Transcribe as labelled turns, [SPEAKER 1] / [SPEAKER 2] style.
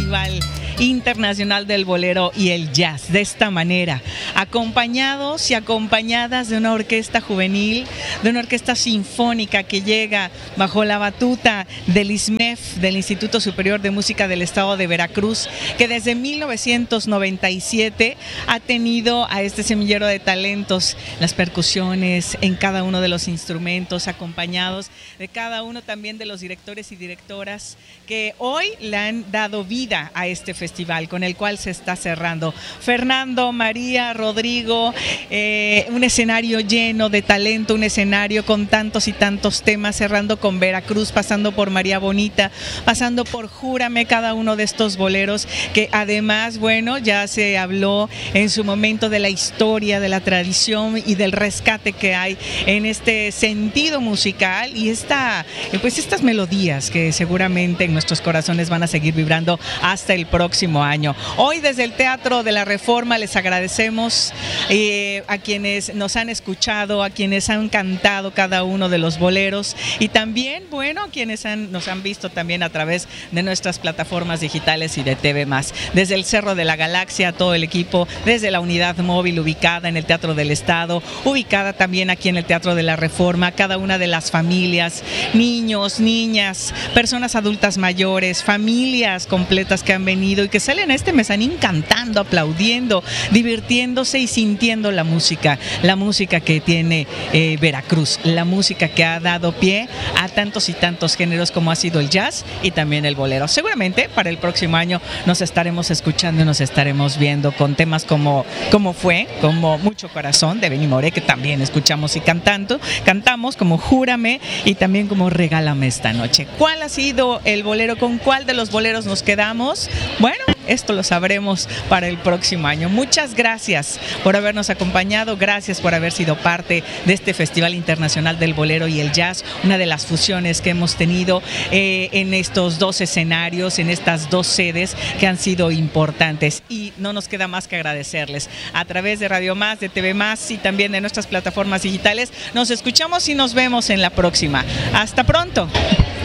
[SPEAKER 1] Festival Internacional del Bolero y el Jazz, de esta manera, acompañados y acompañadas de una orquesta juvenil, de una orquesta sinfónica que llega bajo la batuta del ISMEF, del Instituto Superior de Música del Estado de Veracruz, que desde 1997 ha tenido a este semillero de talentos, las percusiones en cada uno de los instrumentos, acompañados de cada uno también de los directores y directoras que hoy le han dado vida a este festival con el cual se está cerrando. Fernando, María, Rodrigo, un escenario lleno de talento, un escenario con tantos y tantos temas, cerrando con Veracruz, pasando por María Bonita, pasando por Júrame, cada uno de estos boleros que además, bueno, ya se habló en su momento de la historia, de la tradición y del rescate que hay en este sentido musical y pues estas melodías que seguramente en nuestros corazones van a seguir vibrando hasta el próximo año. Hoy desde el Teatro de la Reforma les agradecemos a quienes nos han escuchado, a quienes han cantado cada uno de los boleros y también, bueno, quienes nos han visto también a través de nuestras plataformas digitales y de TV+. Desde el Cerro de la Galaxia, todo el equipo, desde la unidad móvil ubicada en el Teatro del Estado, ubicada también aquí en el Teatro de la Reforma, cada una de las familias, niños, niñas, personas adultas mayores, familias completas que han venido y que salen a este mezanín cantando, aplaudiendo, divirtiéndose y sintiendo la música que tiene Veracruz, la música que ha dado pie a tantos y tantos géneros como ha sido el jazz y también el bolero. Seguramente para el próximo año nos estaremos escuchando y nos estaremos viendo con temas como Mucho Corazón de Benny Moré, que también escuchamos y cantamos, como Júrame y también como Regálame esta noche. ¿Cuál ha sido el bolero? ¿Con cuál de los boleros nos quedamos? Bueno, esto lo sabremos para el próximo año. Muchas gracias por habernos acompañado, gracias por haber sido parte de este Festival Internacional del Bolero y el Jazz, una de las fusiones que hemos tenido en estos dos escenarios, en estas dos sedes que han sido importantes y no nos queda más que agradecerles. A través de Radio Más, de TV Más y también de nuestras plataformas digitales, nos escuchamos y nos vemos en la próxima. Hasta pronto.